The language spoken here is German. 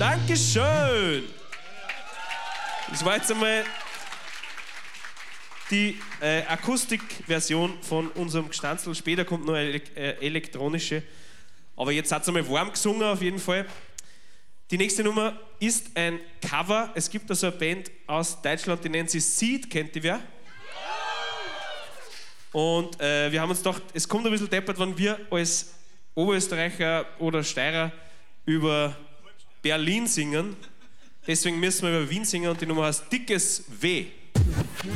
Dankeschön! Das war jetzt einmal die Akustikversion von unserem Gstanzl. Später kommt noch eine elektronische. Aber jetzt hat es einmal warm gesungen auf jeden Fall. Die nächste Nummer ist ein Cover. Es gibt da so eine Band aus Deutschland, die nennt sich Seed. Kennt ihr wer? Und wir haben uns gedacht, es kommt ein bisschen deppert, wenn wir als Oberösterreicher oder Steirer über Berlin singen. Deswegen müssen wir über Wien singen und die Nummer heißt Dickes W.